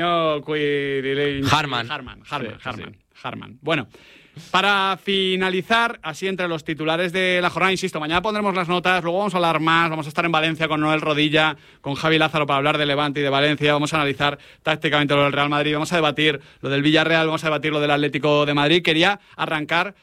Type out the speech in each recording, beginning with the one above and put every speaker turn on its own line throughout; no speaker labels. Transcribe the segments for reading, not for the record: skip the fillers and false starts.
Harman. Bueno, para finalizar, así entre los titulares de la jornada, insisto, mañana pondremos las notas, luego vamos a hablar más, vamos a estar en Valencia con Noel Rodilla, con Javi Lázaro para hablar de Levante y de Valencia, vamos a analizar tácticamente lo del Real Madrid, vamos a debatir lo del Villarreal, vamos a debatir lo del Atlético de Madrid. Quería arrancar,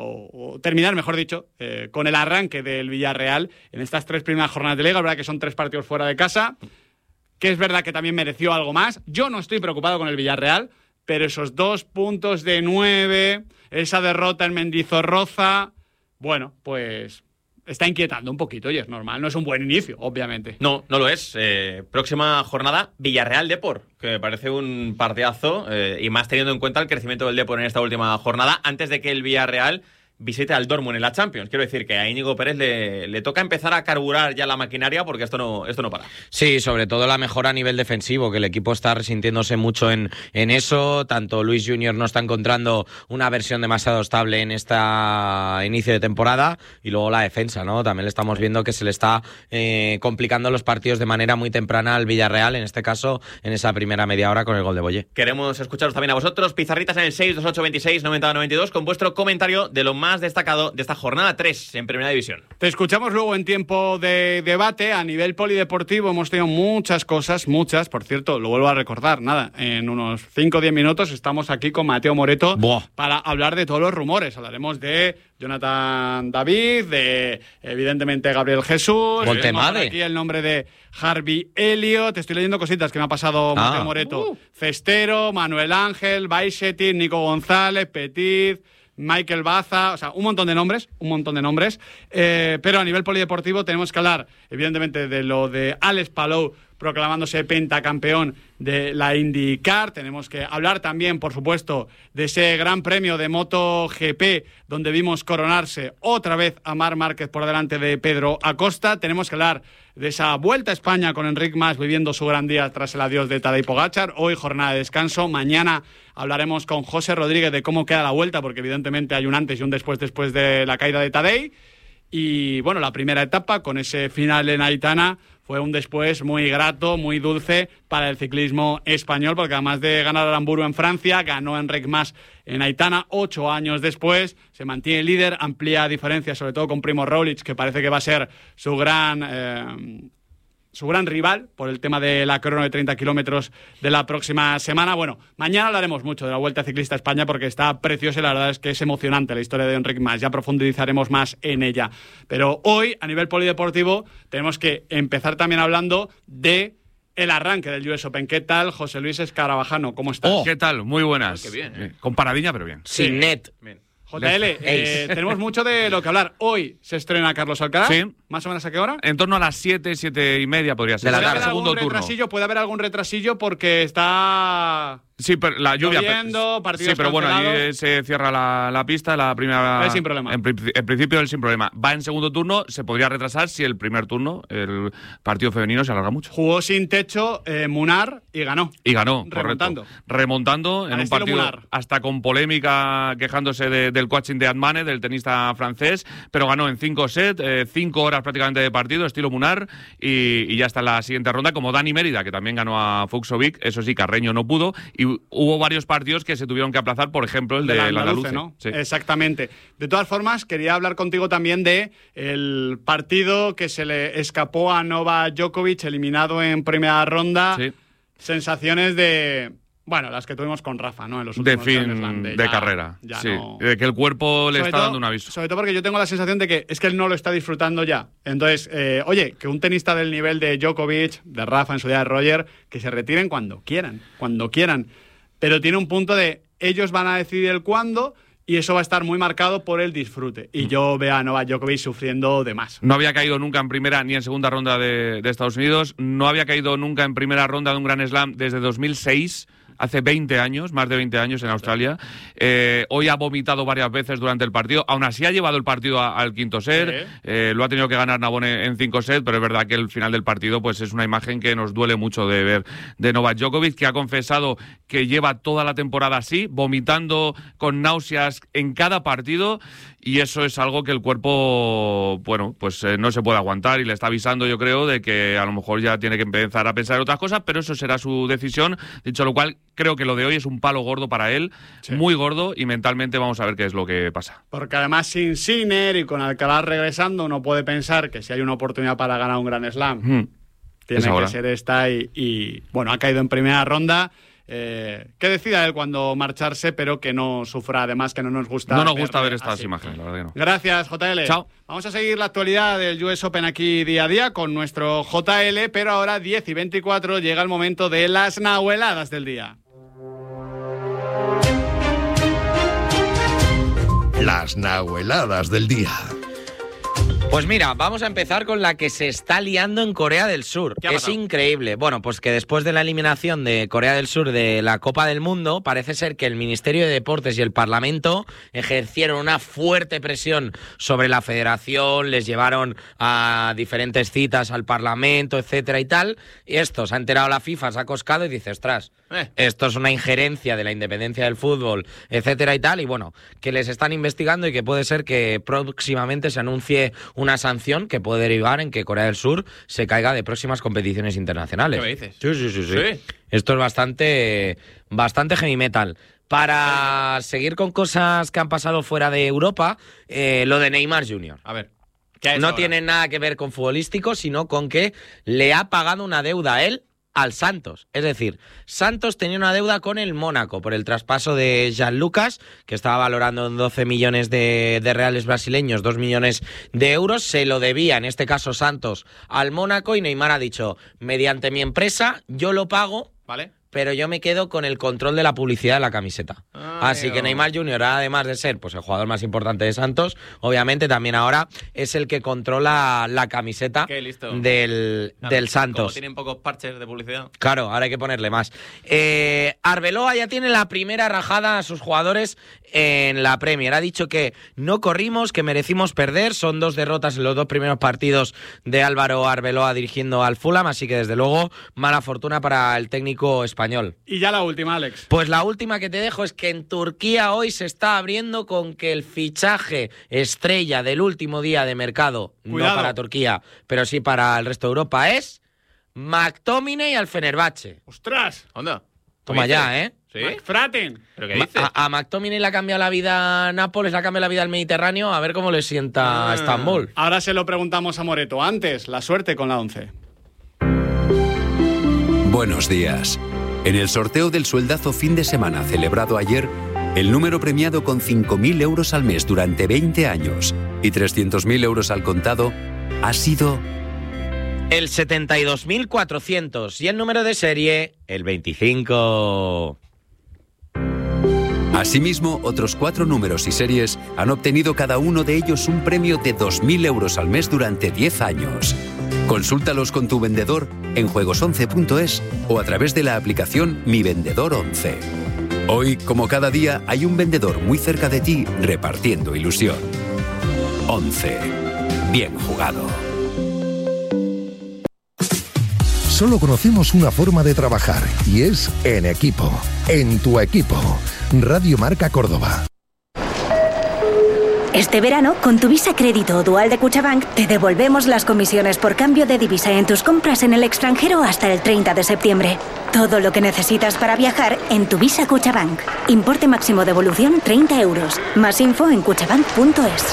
o terminar, mejor dicho, con el arranque del Villarreal en estas 3 primeras jornadas de Liga. Es verdad que son 3 partidos fuera de casa, que es verdad que también mereció algo más. Yo no estoy preocupado con el Villarreal, pero esos 2 puntos de 9, esa derrota en Mendizorroza, bueno, pues está inquietando un poquito y es normal. No es un buen inicio, obviamente.
No lo es. Próxima jornada, Villarreal-Depor, que me parece un partidazo, y más teniendo en cuenta el crecimiento del Depor en esta última jornada, antes de que el Villarreal visite al Dortmund en la Champions. Quiero decir que a Íñigo Pérez le toca empezar a carburar ya la maquinaria, porque esto no para.
Sí, sobre todo la mejora a nivel defensivo, que el equipo está resintiéndose mucho en eso. Tanto Luis Junior no está encontrando una versión demasiado estable en esta inicio de temporada, y luego la defensa, ¿no? También le estamos viendo que se le está complicando los partidos de manera muy temprana al Villarreal, en este caso en esa primera media hora con el gol de Boye.
Queremos escucharos también a vosotros, pizarritas en el 628269092, con vuestro comentario de lo más destacado de esta jornada 3 en Primera División.
Te escuchamos luego en tiempo de debate. A nivel polideportivo hemos tenido muchas cosas, por cierto, lo vuelvo a recordar, en unos 5 o 10 minutos estamos aquí con Mateo Moreto para hablar de todos los rumores. Hablaremos de Jonathan David, de evidentemente Gabriel Jesús, aquí el nombre de Harvey Elliott. Te estoy leyendo cositas que me ha pasado Mateo Moreto. Cestero, Manuel Ángel, Baisetti, Nico González, Petit, Michael Baza, o sea, un montón de nombres, pero a nivel polideportivo tenemos que hablar, evidentemente, de lo de Alex Palou proclamándose pentacampeón de la IndyCar. Tenemos que hablar también, por supuesto, de ese gran premio de MotoGP, donde vimos coronarse otra vez a Marc Márquez por delante de Pedro Acosta. Tenemos que hablar de esa Vuelta a España con Enric Mas viviendo su gran día tras el adiós de Tadej Pogačar. Hoy jornada de descanso. Mañana hablaremos con José Rodríguez de cómo queda la Vuelta, porque evidentemente hay un antes y un después de la caída de Tadej. Y bueno, la primera etapa con ese final en Aitana fue un después muy grato, muy dulce para el ciclismo español, porque además de ganar Aramburu en Francia, ganó Enric Mas en Aitana 8 años después, se mantiene líder, amplía diferencias, sobre todo con Primož Roglič, que parece que va a ser su gran rival por el tema de la crono de 30 kilómetros de la próxima semana. Bueno, mañana hablaremos mucho de la Vuelta Ciclista a España porque está preciosa y la verdad es que es emocionante la historia de Enric Mas. Ya profundizaremos más en ella. Pero hoy, a nivel polideportivo, tenemos que empezar también hablando de el arranque del US Open. ¿Qué tal, José Luis Escarabajano? ¿Cómo estás?
¿Qué tal? Muy buenas.
Qué bien,
Con paradilla, pero bien.
Sin net.
Bien.
JL, tenemos mucho de lo que hablar. Hoy se estrena Carlos Alcaraz.
Sí.
¿Más o menos a qué hora?
En torno a las 7:30 podría ser.
De la tarde.
Segundo turno.
Puede haber algún retrasillo porque está...
Sí, pero la lluvia.
Lloviendo, partidos
sí, pero bueno,
cancelados.
allí se cierra la pista, la primera.
Es sin problema.
En principio, sin problema. Va en segundo turno, se podría retrasar si el primer turno, el partido femenino, se alarga mucho.
Jugó sin techo Munar y ganó.
Remontando. Remontando en un partido
Munar.
hasta con polémica, quejándose del coaching de Admane, del tenista francés, pero ganó en 5 sets, 5 horas prácticamente de partido, estilo Munar, y ya está en la siguiente ronda, como Dani Mérida, que también ganó a Fucsovic. Eso sí, Carreño no pudo, y hubo varios partidos que se tuvieron que aplazar, por ejemplo, el de la Andaluce,
¿no?
Sí.
Exactamente. De todas formas, quería hablar contigo también de el partido que se le escapó a Novak Djokovic, eliminado en primera ronda.
Sí.
Sensaciones de... Bueno, las que tuvimos con Rafa, ¿no? En los últimos
de
Grand
fin
Slam,
de carrera.
Ya
sí.
no...
De que el cuerpo le
Sobre
está
todo,
dando un aviso.
Sobre todo porque yo tengo la sensación de que es que él no lo está disfrutando ya. Entonces, oye, que un tenista del nivel de Djokovic, de Rafa, en su día de Roger, que se retiren cuando quieran. Pero tiene un punto de ellos van a decidir el cuándo y eso va a estar muy marcado por el disfrute. Y yo veo a Novak Djokovic sufriendo de más.
No había caído nunca en primera ni en segunda ronda de Estados Unidos. No había caído nunca en primera ronda de un Grand Slam desde 2006. hace 20 años, más de 20 años en Australia. Hoy ha vomitado varias veces durante el partido, aún así ha llevado el partido al quinto set, lo ha tenido que ganar Nabone en 5 sets, pero es verdad que el final del partido pues es una imagen que nos duele mucho de ver de Novak Djokovic, que ha confesado que lleva toda la temporada así, vomitando con náuseas en cada partido, y eso es algo que el cuerpo, bueno, pues no se puede aguantar, y le está avisando, yo creo, de que a lo mejor ya tiene que empezar a pensar en otras cosas, pero eso será su decisión. Dicho lo cual, creo que lo de hoy es un palo gordo para él, muy gordo, y mentalmente vamos a ver qué es lo que pasa.
Porque además sin Sinner y con Alcaraz regresando, uno puede pensar que si hay una oportunidad para ganar un Grand Slam, tiene que ser esta, y bueno, ha caído en primera ronda. Que decida él cuando marcharse, pero que no sufra, además, que no nos gusta.
No nos gusta ver estas imágenes, la verdad que no.
Gracias, JL.
Chao.
Vamos a seguir la actualidad del US Open aquí día a día con nuestro JL, pero ahora 10:24 llega el momento de las nahueladas del día.
Las nahueladas del día.
Pues mira, vamos a empezar con la que se está liando en Corea del Sur. Es increíble. Bueno, pues que después de la eliminación de Corea del Sur de la Copa del Mundo, parece ser que el Ministerio de Deportes y el Parlamento ejercieron una fuerte presión sobre la federación, les llevaron a diferentes citas al Parlamento, etcétera y tal. Y esto se ha enterado la FIFA, se ha coscado y dice, ostras, esto es una injerencia de la independencia del fútbol, etcétera y tal. Y bueno, que les están investigando y que puede ser que próximamente se anuncie una sanción que puede derivar en que Corea del Sur se caiga de próximas competiciones internacionales.
¿Qué me dices?
Sí. Esto es bastante heavy metal. Para seguir con cosas que han pasado fuera de Europa, lo de Neymar Jr.
A ver, ¿qué ha hecho
no
ahora?
tiene nada que ver con futbolístico, sino con que le ha pagado una deuda a él al Santos. Es decir, Santos tenía una deuda con el Mónaco por el traspaso de Jean Lucas, que estaba valorando en 12 millones de reales brasileños, 2 millones de euros. Se lo debía, en este caso Santos, al Mónaco, y Neymar ha dicho, mediante mi empresa, yo lo pago,
¿vale?
Pero yo me quedo con el control de la publicidad de la camiseta. Así que Neymar Jr., además de ser pues el jugador más importante de Santos, obviamente también ahora es el que controla la camiseta del Santos.
Como tienen pocos parches de publicidad.
Claro, ahora hay que ponerle más. Arbeloa ya tiene la primera rajada a sus jugadores en la Premier. Ha dicho que no corrimos, que merecimos perder. Son 2 derrotas en los 2 primeros partidos de Álvaro Arbeloa dirigiendo al Fulham, así que desde luego mala fortuna para el técnico español.
Y ya la última, Alex.
Pues la última que te dejo es que en Turquía hoy se está abriendo con que el fichaje estrella del último día de mercado,
Cuidado.
no para Turquía, pero sí para el resto de Europa, es McTominay al Fenerbahce.
¡Ostras!
¿Onda?
Toma ya, ¿eh?
¿Sí?
McFraten.
¿Pero qué dices?
A McTominay le ha cambiado la vida a Nápoles, le ha cambiado la vida al Mediterráneo, a ver cómo le sienta a Estambul.
Ahora se lo preguntamos a Moreto. Antes, la suerte con la 11.
Buenos días. En el sorteo del sueldazo fin de semana celebrado ayer, el número premiado con 5.000 euros al mes durante 20 años y 300.000 euros al contado ha sido
el 72.400 y el número de serie, el 25.
Asimismo, otros 4 números y series han obtenido cada uno de ellos un premio de 2.000 euros al mes durante 10 años. Consúltalos con tu vendedor en juegos11.es o a través de la aplicación Mi Vendedor 11. Hoy, como cada día, hay un vendedor muy cerca de ti repartiendo ilusión. 11. Bien jugado.
Solo conocemos una forma de trabajar y es en equipo. En tu equipo. Radio Marca Córdoba.
Este verano, con tu Visa Crédito o Dual de Cuchabank, te devolvemos las comisiones por cambio de divisa en tus compras en el extranjero hasta el 30 de septiembre. Todo lo que necesitas para viajar en tu Visa Cuchabank. Importe máximo de devolución 30 euros. Más info en cuchabank.es.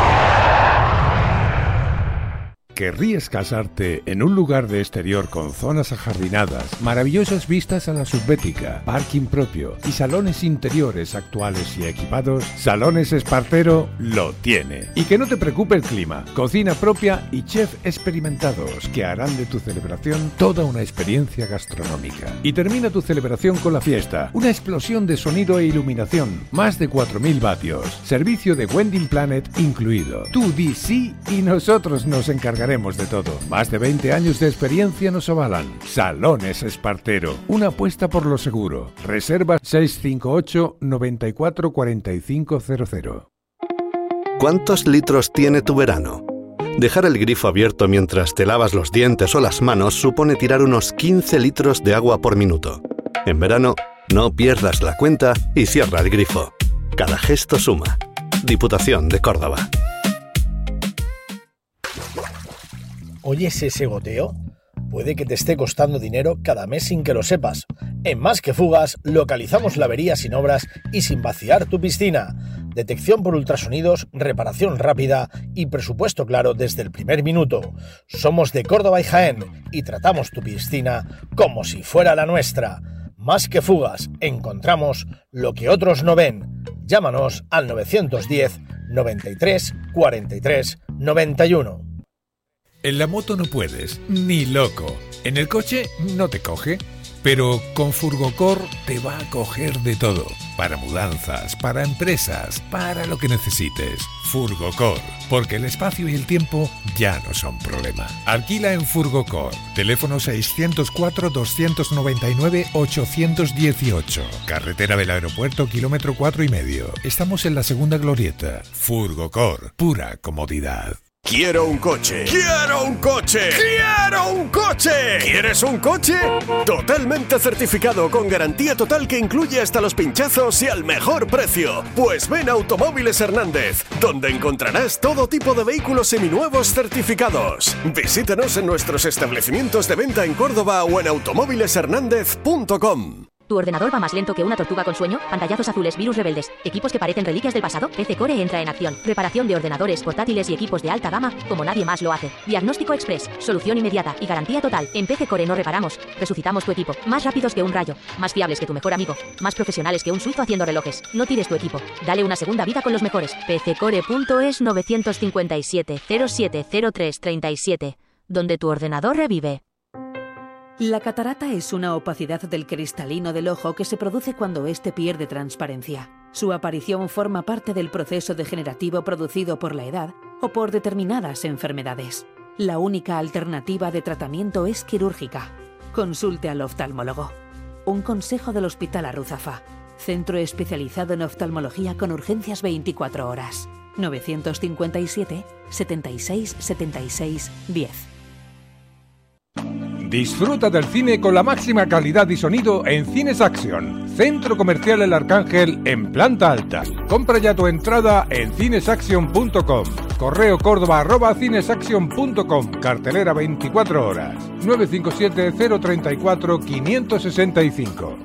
¿Querrías casarte en un lugar de exterior con zonas ajardinadas, maravillosas vistas a la subbética, parking propio y salones interiores actuales y equipados? Salones Espartero lo tiene. Y que no te preocupe el clima, cocina propia y chef experimentados que harán de tu celebración toda una experiencia gastronómica. Y termina tu celebración con la fiesta, una explosión de sonido e iluminación, más de 4.000 vatios, servicio de Wedding Planet incluido. Tú di sí y nosotros nos encargaremos aconsejaremos de todo. Más de 20 años de experiencia nos avalan. Salones Espartero, una apuesta por lo seguro. Reserva 658 94 45 00.
¿Cuántos litros tiene tu verano? Dejar el grifo abierto mientras te lavas los dientes o las manos supone tirar unos 15 litros de agua por minuto. En verano, no pierdas la cuenta y cierra el grifo. Cada gesto suma. Diputación de Córdoba.
¿Oyes ese goteo? Puede que te esté costando dinero cada mes sin que lo sepas. En Más que Fugas localizamos la avería sin obras y sin vaciar tu piscina. Detección por ultrasonidos, reparación rápida y presupuesto claro desde el primer minuto. Somos de Córdoba y Jaén y tratamos tu piscina como si fuera la nuestra. Más que Fugas, encontramos lo que otros no ven. Llámanos al 910 93 43 91.
En la moto no puedes, ni loco. En el coche no te coge. Pero con Furgocor te va a coger de todo. Para mudanzas, para empresas, para lo que necesites. Furgocor, porque el espacio y el tiempo ya no son problema. Alquila en Furgocor. Teléfono 604 299 818. Carretera del Aeropuerto, kilómetro 4,5. Estamos en la segunda glorieta. Furgocor, pura comodidad.
¡Quiero un coche! ¡Quiero un coche! ¡Quiero un coche! ¿Quieres un coche? Totalmente certificado, con garantía total que incluye hasta los pinchazos y al mejor precio. Pues ven a Automóviles Hernández, donde encontrarás todo tipo de vehículos seminuevos certificados. Visítanos en nuestros establecimientos de venta en Córdoba o en automóvileshernandez.com.
¿Tu ordenador va más lento que una tortuga con sueño? Pantallazos azules, virus rebeldes, equipos que parecen reliquias del pasado. PC Core entra en acción. Reparación de ordenadores, portátiles y equipos de alta gama como nadie más lo hace. Diagnóstico express, solución inmediata y garantía total. En PC Core no reparamos, resucitamos tu equipo. Más rápidos que un rayo, más fiables que tu mejor amigo, más profesionales que un suizo haciendo relojes. No tires tu equipo, dale una segunda vida con los mejores. pccore.es 957 0703 37, donde tu ordenador revive.
La catarata es una opacidad del cristalino del ojo que se produce cuando éste pierde transparencia. Su aparición forma parte del proceso degenerativo producido por la edad o por determinadas enfermedades. La única alternativa de tratamiento es quirúrgica. Consulte al oftalmólogo. Un consejo del Hospital Arruzafa. Centro especializado en oftalmología con urgencias 24 horas. 957 76 76 10.
Disfruta del cine con la máxima calidad y sonido en Cines Action, Centro Comercial El Arcángel en planta alta. Compra ya tu entrada en cinesaction.com. Correo Córdoba@cinesaction.com. Cartelera 24 horas. 957 034 565.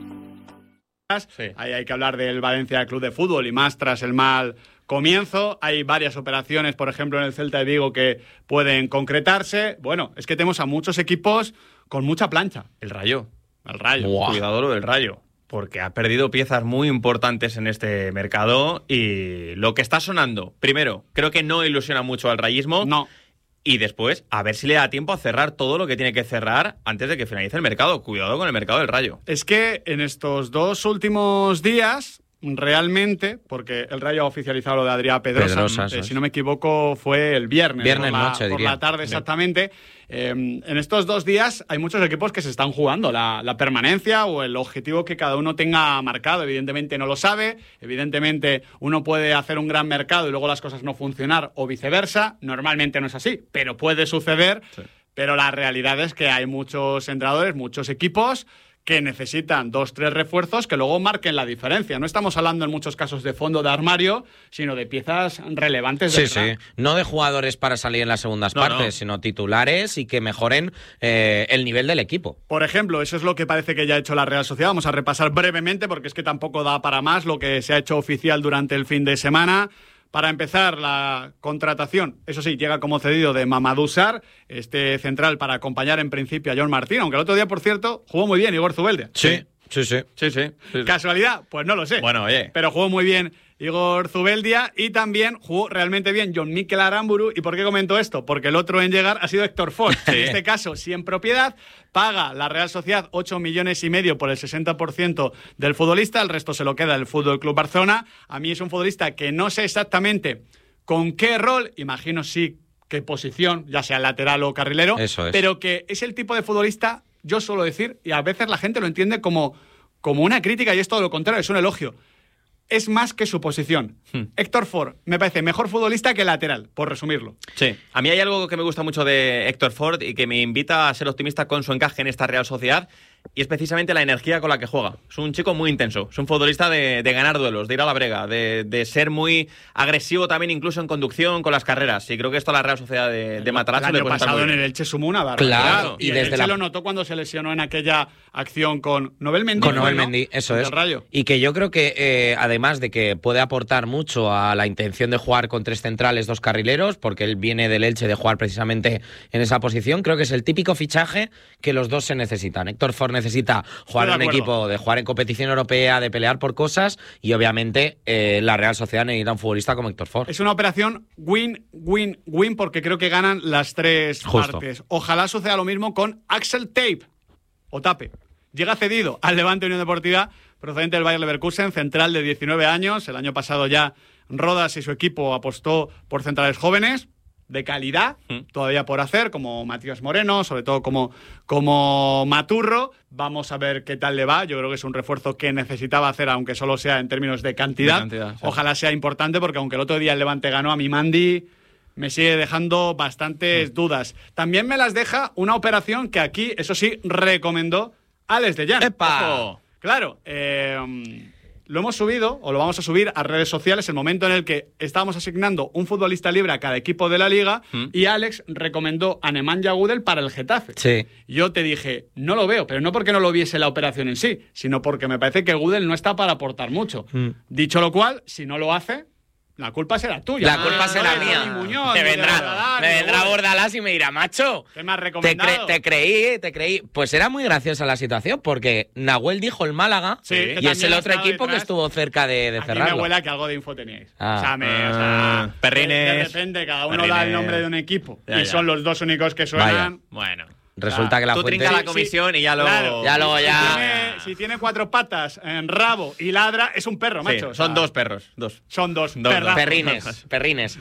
Sí. Ahí hay que hablar del Valencia Club de Fútbol y más tras el mal comienzo. Hay varias operaciones, por ejemplo, en el Celta de Vigo que pueden concretarse. Bueno, es que tenemos a muchos equipos con mucha plancha.
El Rayo.
Wow.
Cuidado lo del Rayo, porque ha perdido piezas muy importantes en este mercado y lo que está sonando, primero, creo que no ilusiona mucho al rayismo.
No.
Y después, a ver si le da tiempo a cerrar todo lo que tiene que cerrar antes de que finalice el mercado. Cuidado con el mercado del Rayo.
Es que en estos 2 últimos días, realmente, porque el Rayo ha oficializado lo de Adrià Pedrosa, si no me equivoco, fue el viernes
noche,
por la tarde exactamente. En estos 2 días hay muchos equipos que se están jugando la permanencia o el objetivo que cada uno tenga marcado. Evidentemente no lo sabe, evidentemente uno puede hacer un gran mercado y luego las cosas no funcionar o viceversa. Normalmente no es así, pero puede suceder. Sí. Pero la realidad es que hay muchos entrenadores, muchos equipos que necesitan 2-3 refuerzos que luego marquen la diferencia. No estamos hablando en muchos casos de fondo de armario, sino de piezas relevantes de verdad.
Sí. No de jugadores para salir en las segundas partes, sino titulares y que mejoren el nivel del equipo.
Por ejemplo, eso es lo que parece que ya ha hecho la Real Sociedad. Vamos a repasar brevemente porque es que tampoco da para más lo que se ha hecho oficial durante el fin de semana. Para empezar, la contratación, eso sí, llega como cedido de Mamadou Sarr, este central para acompañar en principio a John Martín, aunque el otro día, por cierto, jugó muy bien Igor Zubeldia.
Sí.
¿Casualidad? Pues no lo sé.
Bueno, oye.
Pero jugó muy bien Igor Zubeldia y también jugó realmente bien John Mikel Aramburu. ¿Y por qué comento esto? Porque el otro en llegar ha sido Héctor Ford. Sí. En este caso, sí en propiedad, paga la Real Sociedad 8,5 millones por el 60% del futbolista, el resto se lo queda el Fútbol Club Barcelona. A mí es un futbolista que no sé exactamente con qué rol, imagino sí qué posición, ya sea lateral o carrilero,
Eso es.
pero que es el tipo de futbolista, yo suelo decir, y a veces la gente lo entiende como una crítica y es todo lo contrario, es un elogio. Es más que su posición. Héctor Ford me parece mejor futbolista que lateral, por resumirlo.
Sí, a mí hay algo que me gusta mucho de Héctor Ford y que me invita a ser optimista con su encaje en esta Real Sociedad, y es precisamente la energía con la que juega. Es un chico muy intenso, es un futbolista de ganar duelos, de ir a la brega, de ser muy agresivo también incluso en conducción con las carreras. Y creo que esto a la Real Sociedad de Matarazzo
el
le
año
puede estar
pasado
muy
en
bien.
el Elche sumó una barbaridad.
Claro,
y el Elche lo notó cuando se lesionó en aquella acción con Nobel Mendy.
Con Nobel Mendy, eso es.
Rayo.
Y que yo creo que, además de que puede aportar mucho a la intención de jugar con 3 centrales, 2 carrileros, porque él viene del Elche de jugar precisamente en esa posición, creo que es el típico fichaje que los dos se necesitan. Héctor Ford necesita jugar en un equipo, de jugar en competición europea, de pelear por cosas, y obviamente la Real Sociedad necesita un futbolista como Héctor Ford.
Es una operación win-win-win porque creo que ganan las 3
Justo.
partes. Ojalá suceda lo mismo con Axel Tape. Llega cedido al Levante Unión Deportiva, procedente del Bayer Leverkusen, central de 19 años. El año pasado ya Rodas y su equipo apostó por centrales jóvenes, de calidad, todavía por hacer, como Matías Moreno, sobre todo como Maturro. Vamos a ver qué tal le va. Yo creo que es un refuerzo que necesitaba hacer, aunque solo sea en términos de cantidad.
Sí.
Ojalá sea importante, porque aunque el otro día el Levante ganó, a mi Mandi me sigue dejando bastantes dudas. También me las deja una operación que aquí, eso sí, recomendó Alex de Jan.
¡Epa!
Claro, lo hemos subido, o lo vamos a subir a redes sociales, el momento en el que estábamos asignando un futbolista libre a cada equipo de la liga, y Alex recomendó a Nemanja Gudel para el Getafe.
Sí.
Yo te dije, no lo veo, pero no porque no lo viese la operación en sí, sino porque me parece que Gudel no está para aportar mucho. Dicho lo cual, si no lo hace, la culpa será tuya.
La culpa será mía.
Muñoz,
me vendrá Bordalás y me dirá, macho,
¿qué me has recomendado?
te creí. Pues era muy graciosa la situación, porque Nahuel dijo el Málaga,
Sí, que
y es
también
el
ha
otro
estado
equipo que
detrás.
estuvo cerca de
A mí me
cerrarlo.
huele a que algo de info teníais.
Ah.
O sea,
Perrines.
de repente cada uno
Perrines.
da el nombre de un equipo
Ya,
y
ya.
son los dos únicos que suenan.
Bueno.
Resulta que la
Tú
fuente...
trinca la comisión y ya lo...
Claro.
Ya luego
Si tiene 4 patas en rabo y ladra, es un perro,
Sí,
macho. O sea,
son 2 perros. 2.
Son dos
Dos.
Perrines.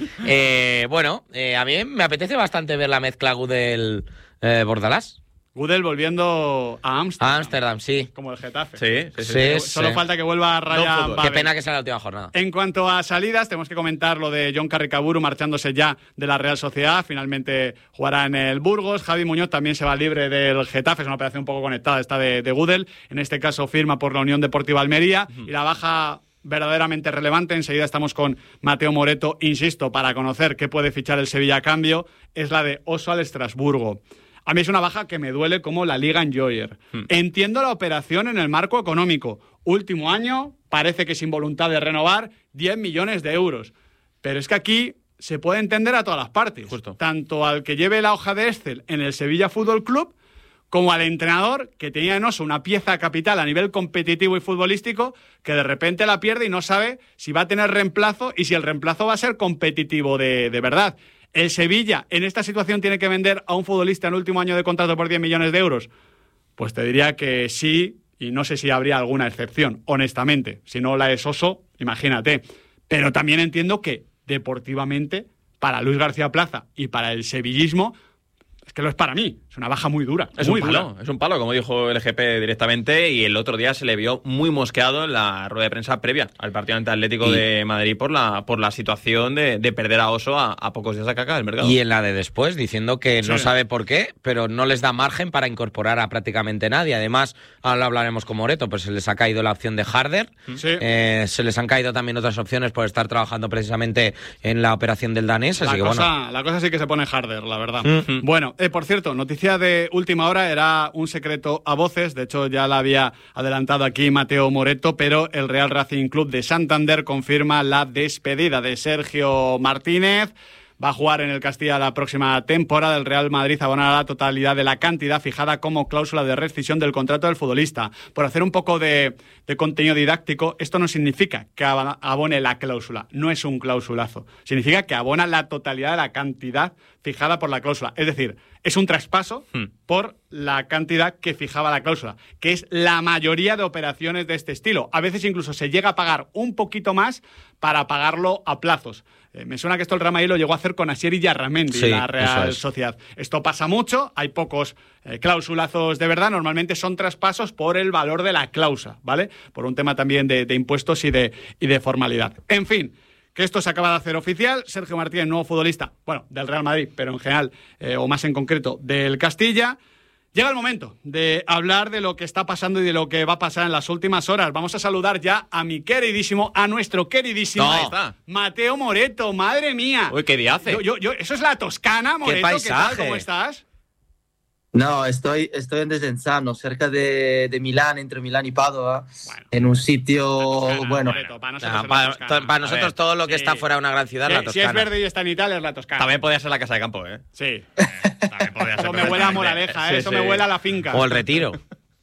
Bueno, a mí me apetece bastante ver la mezcla Gudel-Bordalás.
Gudel volviendo a Ámsterdam.
A Ámsterdam, sí.
Como el Getafe.
Sí,
Solo
sí.
falta que vuelva a Raya.
Qué pena que sea la última jornada.
En cuanto a salidas, tenemos que comentar lo de John Carricaburu marchándose ya de la Real Sociedad. Finalmente jugará en el Burgos. Javi Muñoz también se va libre del Getafe. Es una operación un poco conectada esta de Gudel. En este caso firma por la Unión Deportiva Almería. Y la baja verdaderamente relevante, enseguida estamos con Mateo Moreto, insisto, para conocer qué puede fichar el Sevilla a cambio, es la de Oso al Estrasburgo. A mí es una baja que me duele como la Liga Enjoyer. Entiendo la operación en el marco económico. Último año, parece que sin voluntad de renovar, 10 millones de euros. Pero es que aquí se puede entender a todas las partes.
Justo.
Tanto al que lleve la hoja de Excel en el Sevilla Fútbol Club, como al entrenador que tenía en Oso una pieza capital a nivel competitivo y futbolístico, que de repente la pierde y no sabe si va a tener reemplazo y si el reemplazo va a ser competitivo de verdad. ¿El Sevilla en esta situación tiene que vender a un futbolista en el último año de contrato por 10 millones de euros? Pues te diría que sí, y no sé si habría alguna excepción, honestamente. Si no la es Oso, imagínate. Pero también entiendo que, deportivamente, para Luis García Plaza y para el sevillismo, es que lo es para mí. Es una baja muy dura.
Es
muy
un palo,
dura.
es un palo, como dijo el GP directamente, y el otro día se le vio muy mosqueado en la rueda de prensa previa al partido ante Atlético de Madrid por la situación de perder a Oso a pocos días de caca del mercado.
Y en la de después, diciendo que no sabe por qué, pero no les da margen para incorporar a prácticamente nadie. Además, ahora hablaremos con Moreto, pues se les ha caído la opción de Harder.
Sí.
Se les han caído también otras opciones por estar trabajando precisamente en la operación del danés. Así que bueno.
La cosa sí que se pone harder, la verdad.
Mm.
Bueno, por cierto, noticia de última hora, era un secreto a voces, de hecho ya la había adelantado aquí Mateo Moreto, pero el Real Racing Club de Santander confirma la despedida de Sergio Martínez. Va a jugar en el Castilla la próxima temporada. El Real Madrid abonará la totalidad de la cantidad fijada como cláusula de rescisión del contrato del futbolista. Por hacer un poco de contenido didáctico, esto no significa que abone la cláusula, no es un clausulazo. Significa que abona la totalidad de la cantidad fijada por la cláusula. Es decir, es un traspaso por la cantidad que fijaba la cláusula, que es la mayoría de operaciones de este estilo. A veces incluso se llega a pagar un poquito más para pagarlo a plazos. Me suena que esto el Real Madrid lo llegó a hacer con Asier y Yarramendi, la Real Sociedad. Esto pasa mucho, hay pocos cláusulazos de verdad, normalmente son traspasos por el valor de la cláusula, ¿vale? Por un tema también de impuestos y de formalidad. En fin, que esto se acaba de hacer oficial. Sergio Martínez, nuevo futbolista, bueno, del Real Madrid, pero en general, o más en concreto, del Castilla. Llega el momento de hablar de lo que está pasando y de lo que va a pasar en las últimas horas. Vamos a saludar ya a nuestro queridísimo Mateo Moreto. ¡Madre mía!
Uy, ¿qué día hace?
Eso es la Toscana, Moreto.
¡Qué paisaje!
¿Qué tal? ¿Cómo estás?
No, estoy en Desenzano, cerca de Milán, entre Milán y Padova, en un sitio,
para nosotros todo lo que está fuera de una gran ciudad es la Toscana.
Si es verde y está en Italia, es la Toscana.
También podría ser la casa de campo, ¿eh?
Sí.
También podría ser.
Eso me huele a Moraleja, eso me huele a la finca.
O el Retiro.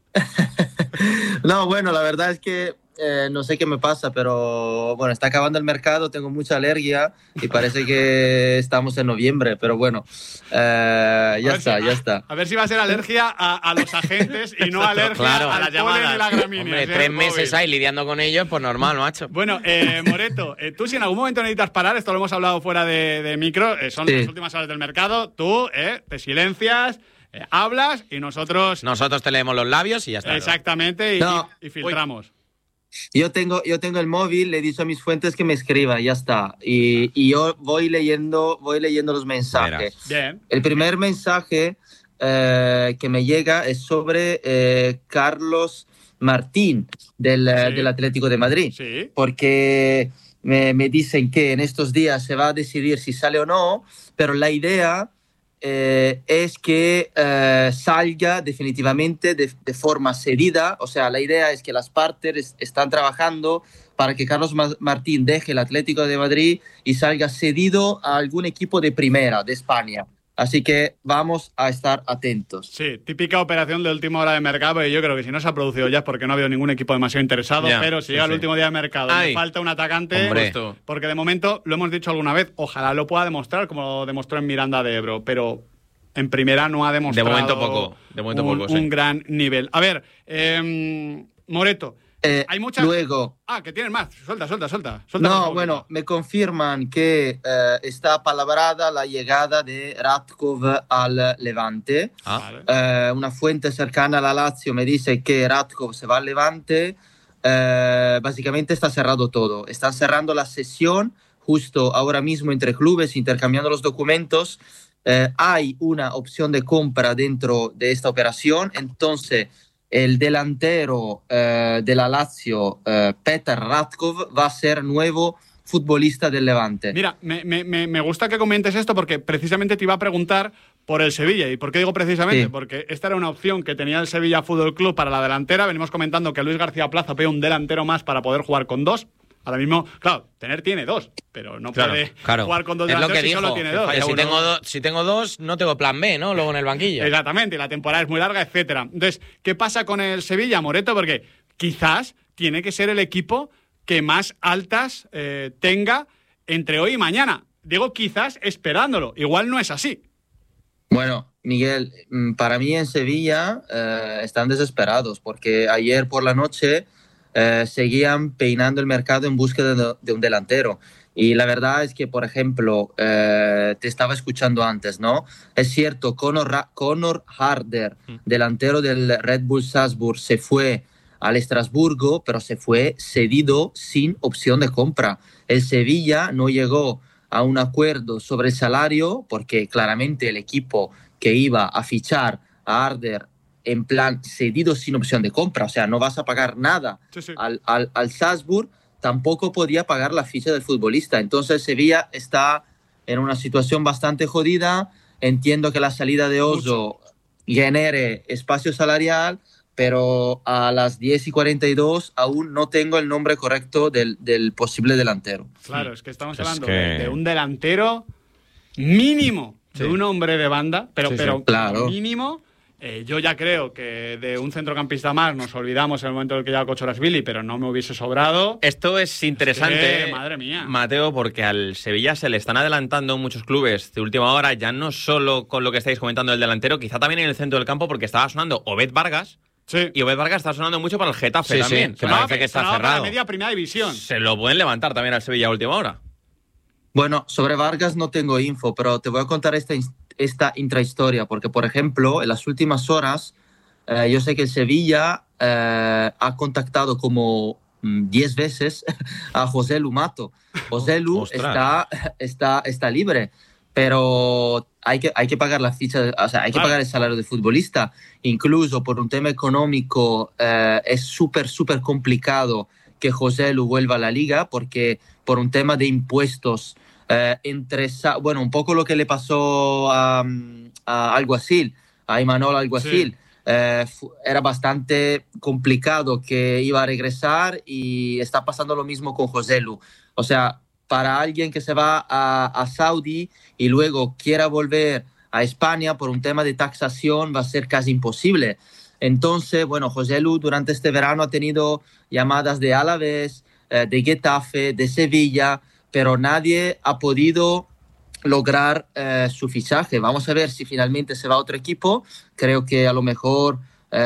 No, bueno, la verdad es que no sé qué me pasa, pero bueno, está acabando el mercado, tengo mucha alergia y parece que estamos en noviembre, pero bueno, ya está.
A ver si va a ser alergia a los agentes y no alergia a la polen y la gramínea.
Hombre, 3 meses ahí lidiando con ellos, pues normal, macho.
Bueno, Moreto, tú si en algún momento necesitas parar, esto lo hemos hablado fuera de micro, son las últimas horas del mercado, tú te silencias, hablas y nosotros
te leemos los labios y ya está.
Exactamente, y filtramos.
Yo tengo el móvil, le he dicho a mis fuentes que me escriban, ya está. Y yo voy leyendo los mensajes.
Bien.
El primer mensaje que me llega es sobre Carlos Martín del Atlético de Madrid.
Sí.
Porque me dicen que en estos días se va a decidir si sale o no, pero la idea es que salga definitivamente de forma cedida. O sea, la idea es que las partes están trabajando para que Carlos Martín deje el Atlético de Madrid y salga cedido a algún equipo de primera de España. Así que vamos a estar atentos.
Sí, típica operación de última hora de mercado, y yo creo que si no se ha producido ya es porque no ha habido ningún equipo demasiado interesado, pero si llega el último día de mercado y falta un atacante, porque de momento, lo hemos dicho alguna vez, ojalá lo pueda demostrar como lo demostró en Miranda de Ebro, pero en primera no ha demostrado
de momento poco,
un gran nivel. A ver, Moreto, hay muchas...
Luego...
que tienes más. Suelta.
No, bueno, me confirman que está palabrada la llegada de Radkov al Levante. Una fuente cercana a la Lazio me dice que Radkov se va al Levante. Básicamente está cerrado todo. Están cerrando la sesión justo ahora mismo entre clubes, intercambiando los documentos. Hay una opción de compra dentro de esta operación, entonces el delantero de la Lazio, Petr Radkov, va a ser nuevo futbolista del Levante.
Mira, me gusta que comentes esto porque precisamente te iba a preguntar por el Sevilla. ¿Y por qué digo precisamente? Sí. Porque esta era una opción que tenía el Sevilla Fútbol Club para la delantera. Venimos comentando que Luis García Plaza pide un delantero más para poder jugar con 2. Ahora mismo, claro, tiene 2, pero no puede jugar con 2 delanteros si solo tiene 2.
Si tengo 2, no tengo plan B, ¿no? Luego en el banquillo.
Exactamente, la temporada es muy larga, etcétera. Entonces, ¿qué pasa con el Sevilla, Moreto? Porque quizás tiene que ser el equipo que más altas tenga entre hoy y mañana. Digo quizás esperándolo, igual no es así.
Bueno, Miguel, para mí en Sevilla están desesperados porque ayer por la noche seguían peinando el mercado en búsqueda de un delantero. Y la verdad es que, por ejemplo, te estaba escuchando antes, ¿no? Es cierto, Conor Harder, delantero del Red Bull Salzburg, se fue al Estrasburgo, pero se fue cedido sin opción de compra. El Sevilla no llegó a un acuerdo sobre el salario porque claramente el equipo que iba a fichar a Harder en plan cedido sin opción de compra, o sea, no vas a pagar nada al Salzburg, tampoco podía pagar la ficha del futbolista. Entonces Sevilla está en una situación bastante jodida. Entiendo que la salida de Oso genere espacio salarial, pero a las 10:42 aún no tengo el nombre correcto del posible delantero.
Claro, es que estamos hablando de un delantero mínimo, de un hombre de banda, pero claro, mínimo. Yo ya creo que de un centrocampista más nos olvidamos en el momento en el que llega Kochorashvili, pero no me hubiese sobrado.
Esto es interesante,
madre mía,
Mateo, porque al Sevilla se le están adelantando muchos clubes de última hora, ya no solo con lo que estáis comentando del delantero, quizá también en el centro del campo, porque estaba sonando Obed Vargas.
Sí.
Y Obed Vargas está sonando mucho para el Getafe también.
Que parece que está cerrado.
Para la media primera división.
Se lo pueden levantar también al Sevilla a última hora.
Bueno, sobre Vargas no tengo info, pero te voy a contar esta intrahistoria, porque, por ejemplo, en las últimas horas, yo sé que el Sevilla ha contactado como 10 veces a José Lu Mato. José Lu está libre, pero hay que pagar la ficha, o sea, hay que pagar el salario del futbolista. Incluso por un tema económico es súper complicado que José Lu vuelva a la liga, porque por un tema de impuestos, un poco lo que le pasó a Alguacil, a Imanol Alguacil. Sí. Era bastante complicado que iba a regresar, y está pasando lo mismo con José Lu. O sea, para alguien que se va a Saudi y luego quiera volver a España por un tema de taxación, va a ser casi imposible. Entonces, bueno, José Lu durante este verano ha tenido llamadas de Alavés, de Getafe, de Sevilla, pero nadie ha podido lograr su fichaje. Vamos a ver si finalmente se va a otro equipo. Creo que a lo mejor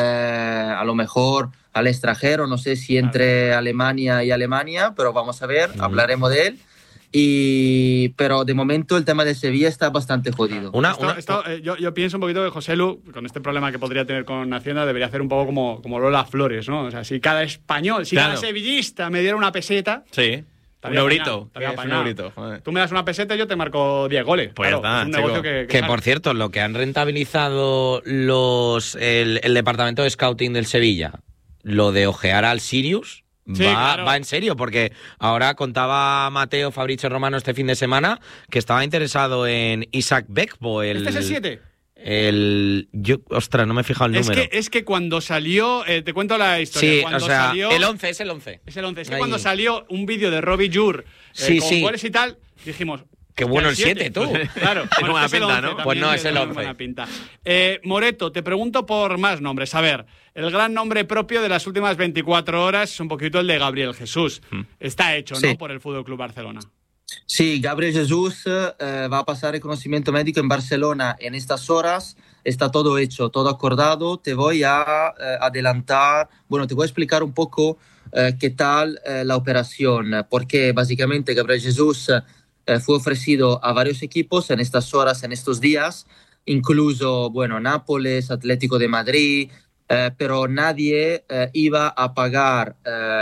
al extranjero, no sé si entre Alemania, pero vamos a ver, hablaremos de él. Pero de momento el tema de Sevilla está bastante jodido.
Yo pienso un poquito que José Lu, con este problema que podría tener con Hacienda, debería hacer un poco como Lola Flores, ¿no? O sea, si cada español, cada sevillista me diera una peseta...
Sí. Un eurito. Joder.
Tú me das una peseta y yo te marco 10 goles.
Pues claro, está,
es un negocio que
por cierto, lo que han rentabilizado el departamento de scouting del Sevilla, lo de ojear al Sirius...
Sí, claro.
Va en serio, porque ahora contaba Mateo Fabrizio Romano este fin de semana que estaba interesado en Isaac Bekbo.
¿Este es el 7?
Ostras, no me he fijado el número.
Es que cuando salió, te cuento la historia.
Sí,
cuando
salió, el 11, es el 11.
Es el 11. Es que cuando salió un vídeo de Robbie Jur con goles y tal, dijimos...
Qué bueno el 7, tú.
Claro.
Tiene buena pinta, ¿no?
Pues no, es el 11.
Buena pinta. Moreto, te pregunto por más nombres. A ver, el gran nombre propio de las últimas 24 horas es un poquito el de Gabriel Jesús. Está hecho, ¿no?, por el Fútbol Club Barcelona.
Sí, Gabriel Jesús va a pasar el conocimiento médico en Barcelona en estas horas. Está todo hecho, todo acordado. Te voy a adelantar, te voy a explicar un poco qué tal la operación, porque básicamente Gabriel Jesús fue ofrecido a varios equipos en estas horas, en estos días, incluso, Nápoles, Atlético de Madrid, pero nadie iba a pagar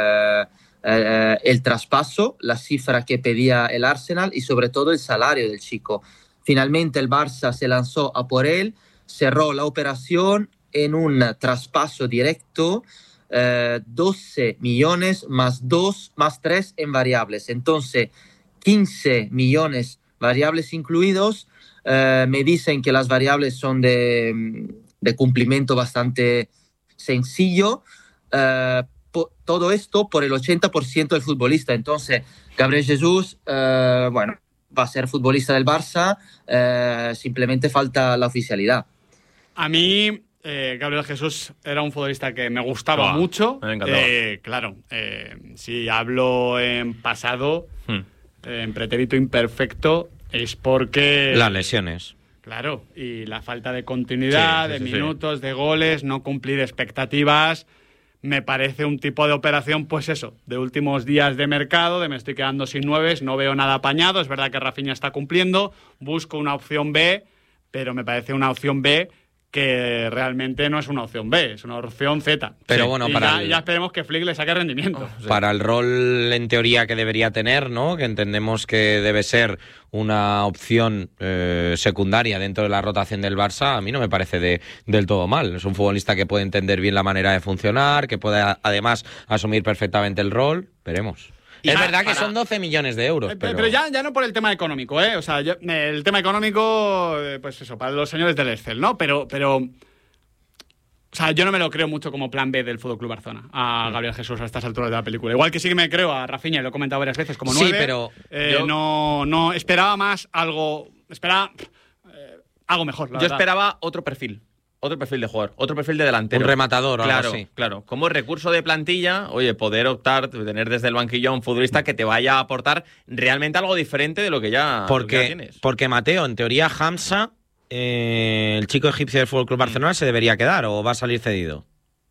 el traspaso, la cifra que pedía el Arsenal y sobre todo el salario del chico. Finalmente el Barça se lanzó a por él, cerró la operación en un traspaso directo, 12 millones más 3 en variables. Entonces, 15 millones variables incluidos. Me dicen que las variables son de cumplimiento bastante sencillo. Todo esto por el 80% del futbolista. Entonces, Gabriel Jesús, va a ser futbolista del Barça. Simplemente falta la oficialidad.
A mí... Gabriel Jesús era un futbolista que me gustaba mucho.
Me encantaba.
Claro, si hablo en pasado, en pretérito imperfecto, es porque...
Las lesiones.
Claro, y la falta de continuidad, de minutos, de goles, no cumplir expectativas. Me parece un tipo de operación, pues eso, de últimos días de mercado, de me estoy quedando sin 9, no veo nada apañado. Es verdad que Rafinha está cumpliendo, busco una opción B, pero me parece una opción B que realmente no es una opción B, es una opción Z.
Pero bueno,
ya esperemos que Flick le saque rendimiento.
Para el rol, en teoría, que debería tener, ¿no?, que entendemos que debe ser una opción secundaria dentro de la rotación del Barça, a mí no me parece del todo mal. Es un futbolista que puede entender bien la manera de funcionar, que puede además asumir perfectamente el rol. Veremos. Es verdad que son 12 millones de euros.
Pero ya no por el tema económico, ¿eh? O sea, el tema económico, pues eso, para los señores del Excel, ¿no? Pero, o sea, yo no me lo creo mucho como plan B del Fútbol Club Barcelona a Gabriel Jesús a estas alturas de la película. Igual que sí que me creo a Rafinha, y lo he comentado varias veces, como 9.
Sí, pero
no esperaba más algo. Esperaba algo mejor, la verdad.
Esperaba otro perfil. otro perfil de jugador, otro perfil de delantero.
Un rematador o
claro,
algo así.
Claro, como recurso de plantilla, oye, poder optar, tener desde el banquillo a un futbolista que te vaya a aportar realmente algo diferente de lo que ya tienes.
Porque Mateo, en teoría, Hamza, el chico egipcio del Fútbol Club Barcelona, ¿se debería quedar o va a salir cedido?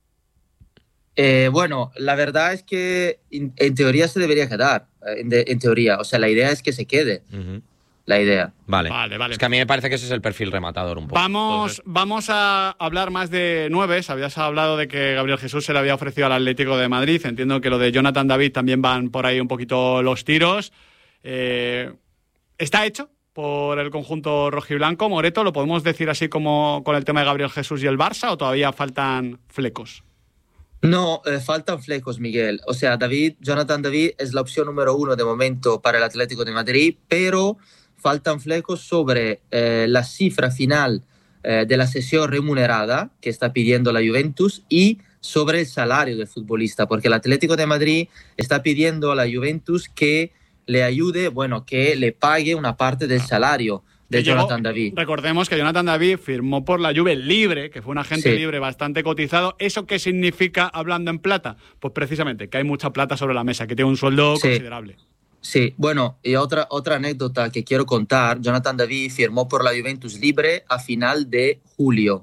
Bueno, la verdad es que en teoría se debería quedar, en teoría. O sea, la idea es que se quede. La idea.
Vale. Es que a mí me parece que ese es el perfil rematador un poco.
Vamos a hablar más de nueves. Habías hablado de que Gabriel Jesús se le había ofrecido al Atlético de Madrid. Entiendo que lo de Jonathan David también van por ahí un poquito los tiros. ¿Está hecho por el conjunto rojiblanco? Moreto, ¿lo podemos decir así como con el tema de Gabriel Jesús y el Barça o todavía faltan flecos?
No, faltan flecos, Miguel. O sea, Jonathan David es la opción número 1 de momento para el Atlético de Madrid, pero faltan flecos sobre la cifra final de la cesión remunerada que está pidiendo la Juventus y sobre el salario del futbolista, porque el Atlético de Madrid está pidiendo a la Juventus que le ayude, que le pague una parte del salario de Jonathan David.
Recordemos que Jonathan David firmó por la Juve libre, que fue un agente libre bastante cotizado. ¿Eso qué significa hablando en plata? Pues precisamente que hay mucha plata sobre la mesa, que tiene un sueldo considerable.
Sí, bueno, y otra anécdota que quiero contar. Jonathan David firmó por la Juventus libre a final de julio.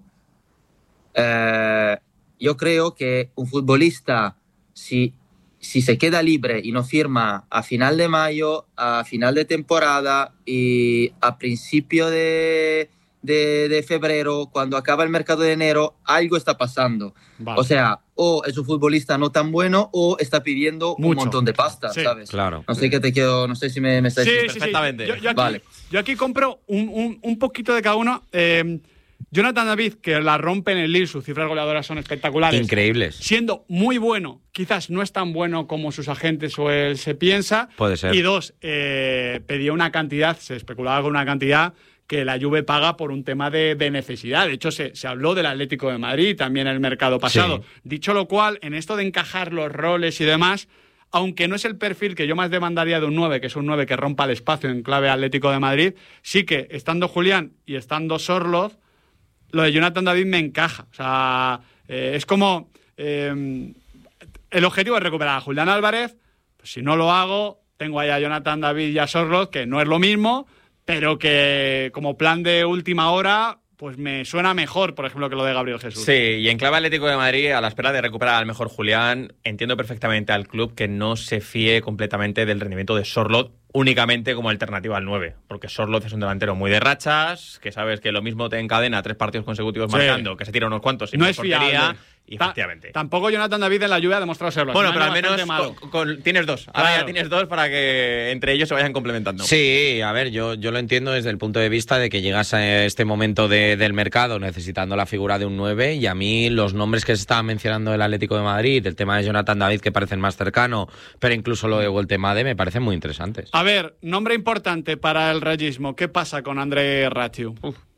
Yo creo que un futbolista, si se queda libre y no firma a final de mayo, a final de temporada y a principio de febrero, cuando acaba el mercado de enero, algo está pasando. Vale. O sea, o es un futbolista no tan bueno o está pidiendo un montón de pasta, ¿sabes?
Claro.
No sé si me estáis diciendo
perfectamente.
Yo aquí compro un poquito de cada uno. Jonathan David, que la rompe en el Lille, sus cifras goleadoras son espectaculares.
Increíbles.
Siendo muy bueno, quizás no es tan bueno como sus agentes o él se piensa.
Puede ser.
Y dos, pedía una cantidad, se especulaba con una cantidad que la Juve paga por un tema de necesidad. De hecho, se habló del Atlético de Madrid también en el mercado pasado. Sí. Dicho lo cual, en esto de encajar los roles y demás, aunque no es el perfil que yo más demandaría de un 9, que es un 9 que rompa el espacio en clave Atlético de Madrid, sí que estando Julián y estando Sorloth, lo de Jonathan David me encaja. O sea, es como... el objetivo es recuperar a Julián Álvarez. Pues si no lo hago, tengo ahí a Jonathan David y a Sorloth, que no es lo mismo, pero que como plan de última hora, pues me suena mejor, por ejemplo, que lo de Gabriel Jesús.
Sí, y en clave Atlético de Madrid, a la espera de recuperar al mejor Julián, entiendo perfectamente al club que no se fíe completamente del rendimiento de Sorloth únicamente como alternativa al 9, porque Sorloth es un delantero muy de rachas, que sabes que lo mismo te encadena 3 partidos consecutivos marcando, que se tira unos cuantos y
no es fiable.
Y efectivamente.
Tampoco Jonathan David en la lluvia ha demostrado serlo.
Bueno, pero al menos tienes dos. Ahora ya tienes dos para que entre ellos se vayan complementando.
Sí, a ver, yo lo entiendo desde el punto de vista de que llegas a este momento del mercado necesitando la figura de un 9 y a mí los nombres que se estaban mencionando del Atlético de Madrid, el tema de Jonathan David que parecen más cercano, pero incluso lo de Woltemade me parecen muy interesantes.
A ver, nombre importante para el rayismo. ¿Qué pasa con André Ratiu?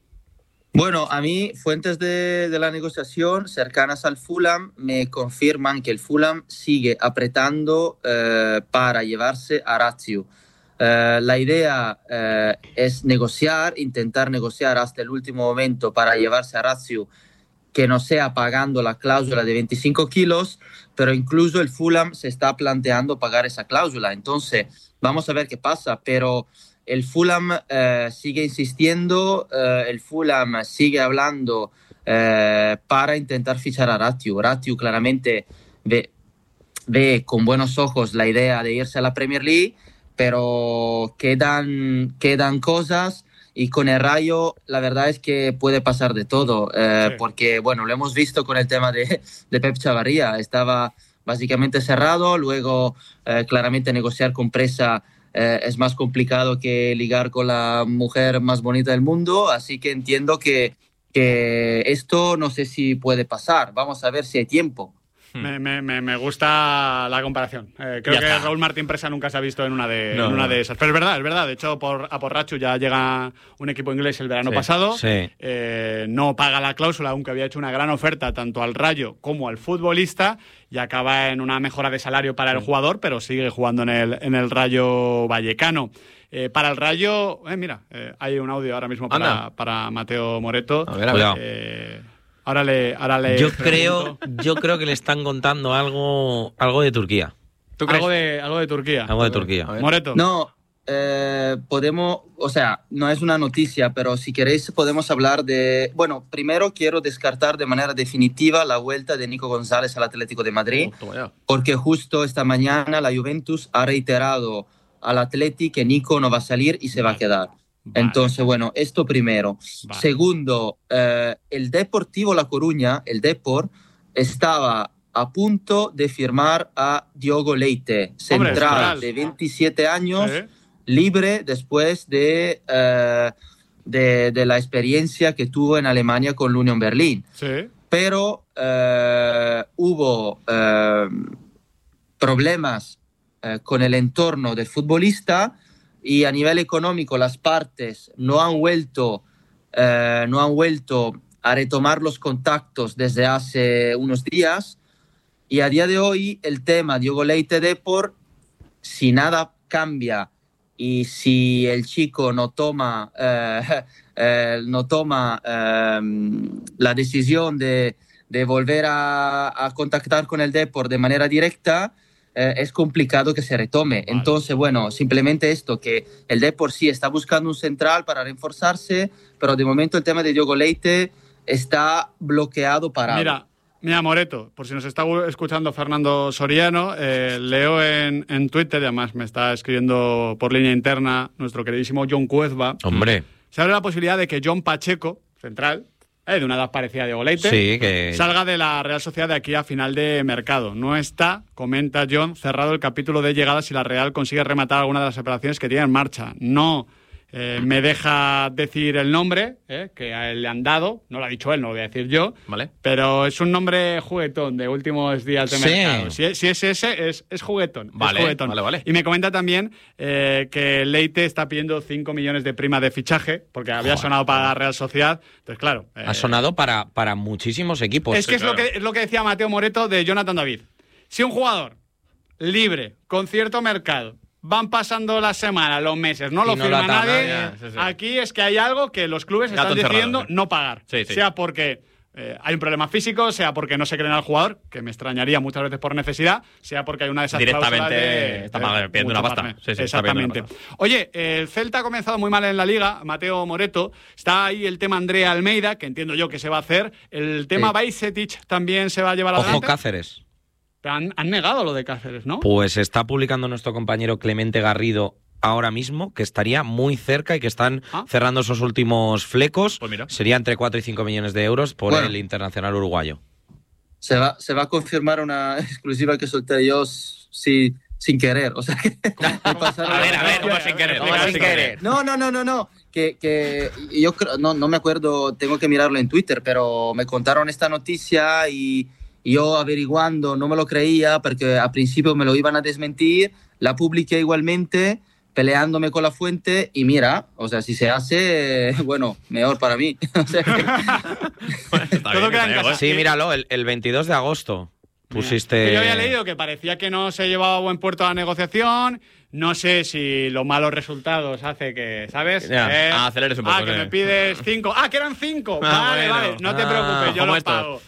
Bueno, a mí, fuentes de la negociación cercanas al Fulham me confirman que el Fulham sigue apretando para llevarse a Ratiu. La idea es intentar negociar hasta el último momento para llevarse a Ratiu, que no sea pagando la cláusula de 25 kilos, pero incluso el Fulham se está planteando pagar esa cláusula. Entonces, vamos a ver qué pasa, pero... El Fulham sigue insistiendo, el Fulham sigue hablando para intentar fichar a Ratiu. Ratiu claramente ve con buenos ojos la idea de irse a la Premier League, pero quedan cosas y con el Rayo la verdad es que puede pasar de todo, porque bueno, lo hemos visto con el tema de Pep Chavarría, estaba básicamente cerrado, luego claramente negociar con Presa es más complicado que ligar con la mujer más bonita del mundo, así que entiendo que esto no sé si puede pasar. Vamos a ver si hay tiempo.
Me gusta la comparación. Creo que Raúl Martín Presa nunca se ha visto en una de esas. Pero es verdad. De hecho, a por Ratiu ya llega un equipo inglés el verano pasado.
Sí.
No paga la cláusula, aunque había hecho una gran oferta tanto al Rayo como al futbolista, y acaba en una mejora de salario para el jugador, pero sigue jugando en el Rayo Vallecano. Para el Rayo, mira, hay un audio ahora mismo para Mateo Moreto.
A ver.
Ahora le
yo creo que le están contando algo de Turquía.
¿Tú crees? Algo de Turquía.
Algo de Turquía.
Moreto.
No, podemos, o sea, no es una noticia, pero si queréis podemos hablar de... Bueno, primero quiero descartar de manera definitiva la vuelta de Nico González al Atlético de Madrid, porque justo esta mañana la Juventus ha reiterado al Atleti que Nico no va a salir y se va a quedar. Entonces, bueno, esto primero. Segundo, el Deportivo La Coruña, el Depor, estaba a punto de firmar a Diogo Leite, central de 27 años, libre después de la experiencia que tuvo en Alemania con la Unión Berlín. Pero hubo problemas con el entorno del futbolista y a nivel económico las partes no han vuelto a retomar los contactos desde hace unos días, y a día de hoy el tema Diogo Leite Depor, si nada cambia y si el chico no toma la decisión de volver a contactar con el Depor de manera directa, es complicado que se retome. Entonces, bueno, simplemente esto, que el Depor sí está buscando un central para reforzarse, pero de momento el tema de Diogo Leite está bloqueado, parado.
Mira, Moreto, por si nos está escuchando Fernando Soriano, leo en Twitter, y además me está escribiendo por línea interna nuestro queridísimo John Cuezba.
Hombre.
Se abre la posibilidad de que John Pacheco, central, de una edad parecida a Diogo Leite, salga de la Real Sociedad de aquí a final de mercado. No está, comenta John, cerrado el capítulo de llegadas si la Real consigue rematar alguna de las operaciones que tiene en marcha. No me deja decir el nombre que a él le han dado, no lo ha dicho él, no lo voy a decir yo, pero es un nombre juguetón de últimos días de mercado. Si es ese, es juguetón.
Vale.
Y me comenta también que Leite está pidiendo 5 millones de prima de fichaje, porque había sonado para la Real Sociedad. Entonces, claro.
Ha sonado para muchísimos equipos.
Es que es lo que decía Mateo Moreto de Jonathan David. Si un jugador libre, con cierto mercado, van pasando las semanas, los meses, no lo firma nadie. Aquí es que hay algo que los clubes están decidiendo no pagar. Sea porque hay un problema físico, sea porque no se creen al jugador, que me extrañaría muchas veces por necesidad, sea porque hay una de esas cláusulas de...
está pidiendo una pasta.
Exactamente. Oye, el Celta ha comenzado muy mal en la Liga, Mateo Moreto. Está ahí el tema Andrea Almeida, que entiendo yo que se va a hacer. El tema Bajcetic también se va a llevar adelante.
Ojo, Cáceres.
Pero han negado lo de Cáceres, ¿no?
Pues está publicando nuestro compañero Clemente Garrido ahora mismo que estaría muy cerca y que están cerrando esos últimos flecos.
Pues mira.
Sería entre 4 y 5 millones de euros por el internacional uruguayo.
Se va a confirmar una exclusiva que solté yo sin querer. O sea, que
a ver, ¿cómo sin querer?
No. Que yo creo, no me acuerdo, tengo que mirarlo en Twitter, pero me contaron esta noticia y yo averiguando no me lo creía porque al principio me lo iban a desmentir, la publiqué igualmente peleándome con la fuente y mira, o sea, si se hace, bueno, mejor para mí. O sea
todo queda en casa.
Sí, míralo, el 22 de agosto pusiste...
Yo había leído que parecía que no se llevaba a buen puerto la negociación. No sé si los malos resultados hace que, ¿sabes?
Aceleres un poco.
Que me pides 5. Que eran 5. Vale, no te preocupes, yo lo pago.